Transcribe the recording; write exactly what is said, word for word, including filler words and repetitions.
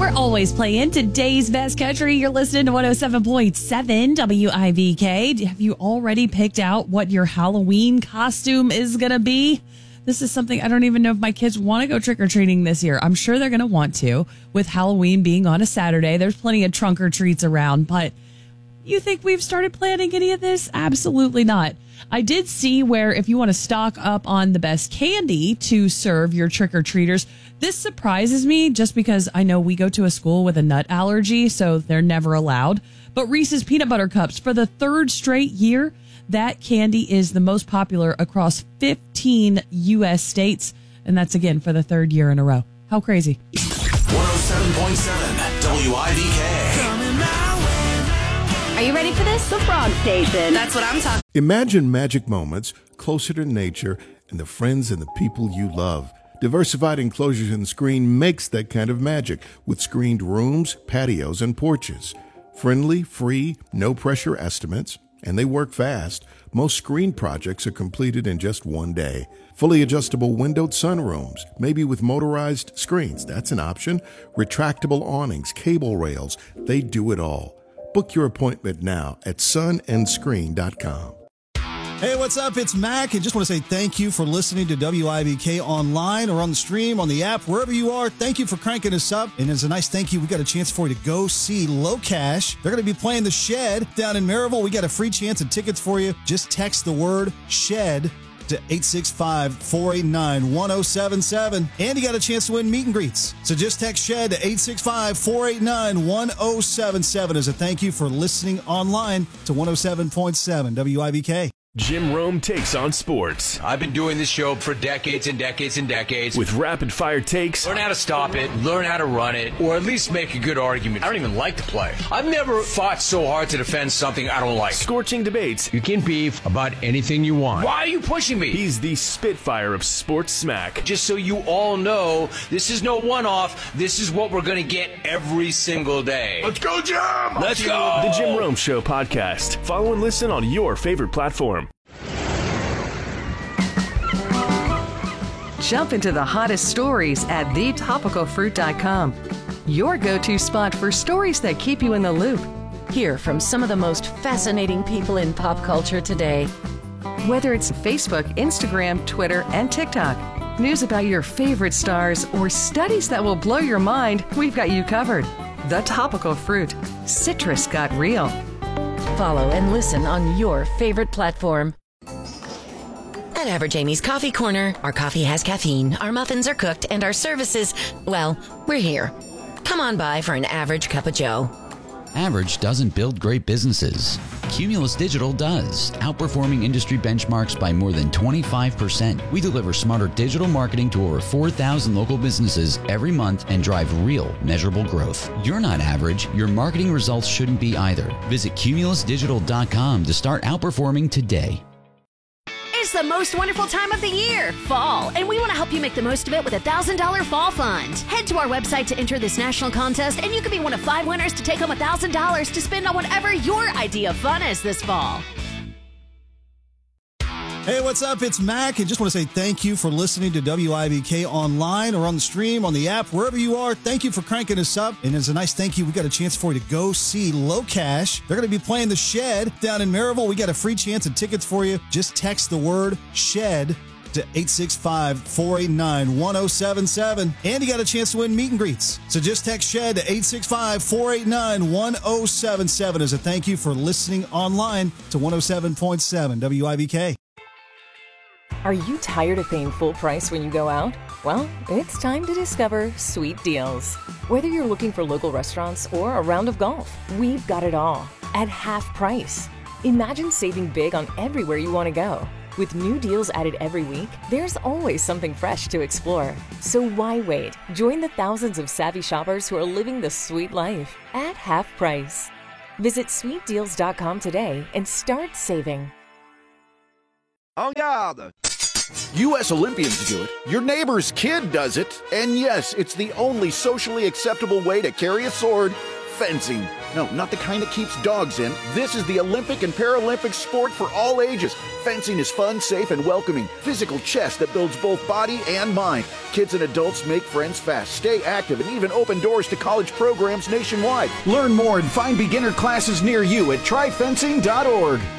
We're always playing today's best country. You're listening to one oh seven point seven W I V K. Have you already picked out what your Halloween costume is going to be? This is something I don't even know if my kids want to go trick-or-treating this year. I'm sure they're going to want to. With Halloween being on a Saturday, there's plenty of trunk or treats around. But you think we've started planning any of this? Absolutely not. I did see where if you want to stock up on the best candy to serve your trick-or-treaters, this surprises me just because I know we go to a school with a nut allergy, so they're never allowed. But Reese's Peanut Butter Cups, for the third straight year, that candy is the most popular across fifteen U S states. And that's, again, for the third year in a row. How crazy. one oh seven point seven W I V K. Are you ready for this? The Frog Station. That's what I'm talking. Imagine magic moments closer to nature and the friends and the people you love. Diversified Enclosures and Screen makes that kind of magic with screened rooms, patios, and porches. Friendly, free, no-pressure estimates, and they work fast. Most screen projects are completed in just one day. Fully adjustable windowed sunrooms, maybe with motorized screens. That's an option. Retractable awnings, cable rails, they do it all. Book your appointment now at sun and screen dot com. Hey, what's up? It's Mac, and just want to say thank you for listening to W I V K online or on the stream, on the app, wherever you are. Thank you for cranking us up. And as a nice thank you, we got a chance for you to go see Low Cash. They're going to be playing The Shed down in Maryville. We got a free chance of tickets for you. Just text the word SHED to eight six five, four eight nine, one oh seven seven. And you got a chance to win meet and greets. So just text SHED to eight six five, four eight nine, one oh seven seven as a thank you for listening online to one oh seven point seven W I V K. Jim Rome takes on sports. I've been doing this show for decades and decades and decades. With rapid-fire takes. Learn how to stop it, learn how to run it, or at least make a good argument. I don't even like to play. I've never fought so hard to defend something I don't like. Scorching debates. You can beef about anything you want. Why are you pushing me? He's the Spitfire of sports smack. Just so you all know, this is no one-off. This is what we're going to get every single day. Let's go, Jim! Let's go! The Jim Rome Show podcast. Follow and listen on your favorite platform. Jump into the hottest stories at the topical fruit dot com. Your go-to spot for stories that keep you in the loop. Hear from some of the most fascinating people in pop culture today. Whether it's Facebook, Instagram, Twitter, and TikTok, news about your favorite stars, or studies that will blow your mind, we've got you covered. The Topical Fruit. Citrus got real. Follow and listen on your favorite platform. At Average Amy's Coffee Corner, our coffee has caffeine, our muffins are cooked, and our services, well, we're here. Come on by for an average cup of joe. Average doesn't build great businesses. Cumulus Digital does, outperforming industry benchmarks by more than twenty-five percent. We deliver smarter digital marketing to over four thousand local businesses every month and drive real, measurable growth. You're not average. Your marketing results shouldn't be either. Visit cumulus digital dot com to start outperforming today. It's the most wonderful time of the year, fall, and we want to help you make the most of it with a one thousand dollars Fall Fund. Head to our website to enter this national contest, and you could be one of five winners to take home one thousand dollars to spend on whatever your idea of fun is this fall. Hey, what's up? It's Mac, and just want to say thank you for listening to W I V K online or on the stream, on the app, wherever you are. Thank you for cranking us up. And as a nice thank you, we got a chance for you to go see Low Cash. They're going to be playing The Shed down in Maryville. We got a free chance of tickets for you. Just text the word SHED to eight six five, four eight nine, one oh seven seven. And you got a chance to win meet and greets. So just text SHED to eight six five, four eight nine, one oh seven seven as a thank you for listening online to one oh seven point seven W I V K. Are you tired of paying full price when you go out? Well, it's time to discover Sweet Deals. Whether you're looking for local restaurants or a round of golf, we've got it all at half price. Imagine saving big on everywhere you want to go. With new deals added every week, there's always something fresh to explore. So why wait? Join the thousands of savvy shoppers who are living the sweet life at half price. Visit sweet deals dot com today and start saving. En garde! U S Olympians do it, your neighbor's kid does it, and yes, it's the only socially acceptable way to carry a sword fencing. No, not the kind that keeps dogs in. This is the Olympic and Paralympic sport for all ages. Fencing is fun, safe, and welcoming. Physical chess that builds both body and mind. Kids and adults make friends fast, stay active, and even open doors to college programs nationwide. Learn more and find beginner classes near you at try fencing dot org.